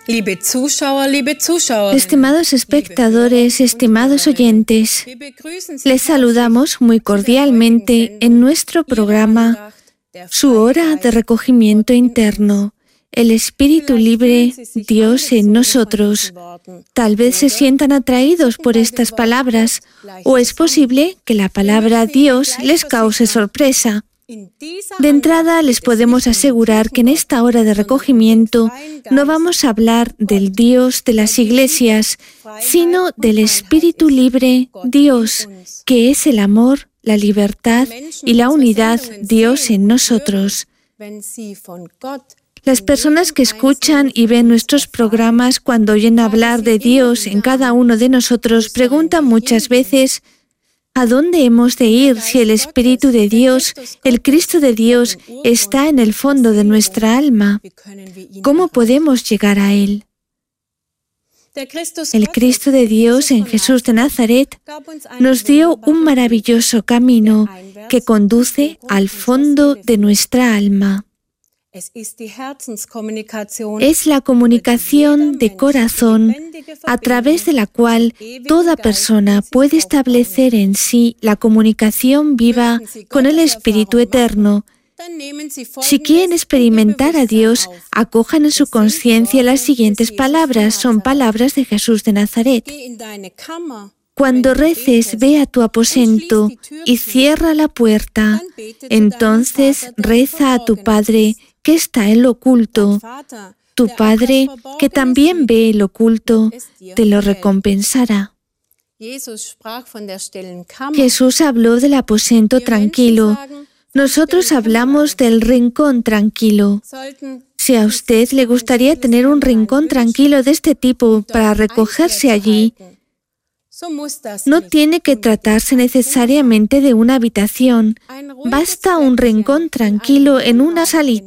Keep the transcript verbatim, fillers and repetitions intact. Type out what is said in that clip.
Liebe Zuschauer, liebe Zuschauer. Estimados espectadores, estimados oyentes, les saludamos muy cordialmente en nuestro programa Su Hora de Recogimiento Interno, el Espíritu Libre, Dios en nosotros. Tal vez se sientan atraídos por estas palabras, o es posible que la palabra Dios les cause sorpresa. De entrada, les podemos asegurar que en esta hora de recogimiento no vamos a hablar del Dios de las iglesias, sino del Espíritu Libre, Dios, que es el amor, la libertad y la unidad, Dios en nosotros. Las personas que escuchan y ven nuestros programas cuando oyen hablar de Dios en cada uno de nosotros preguntan muchas veces: ¿a dónde hemos de ir si el Espíritu de Dios, el Cristo de Dios, está en el fondo de nuestra alma? ¿Cómo podemos llegar a Él? El Cristo de Dios en Jesús de Nazaret nos dio un maravilloso camino que conduce al fondo de nuestra alma. Es la comunicación de corazón a través de la cual toda persona puede establecer en sí la comunicación viva con el Espíritu Eterno. Si quieren experimentar a Dios, acojan en su conciencia las siguientes palabras. Son palabras de Jesús de Nazaret. Cuando reces, ve a tu aposento y cierra la puerta. Entonces reza a tu Padre que está en lo oculto. Tu Padre, que también ve el oculto, te lo recompensará. Jesús habló del aposento tranquilo. Nosotros hablamos del rincón tranquilo. Si a usted le gustaría tener un rincón tranquilo de este tipo para recogerse allí, no tiene que tratarse necesariamente de una habitación. Basta un rincón tranquilo en una salita.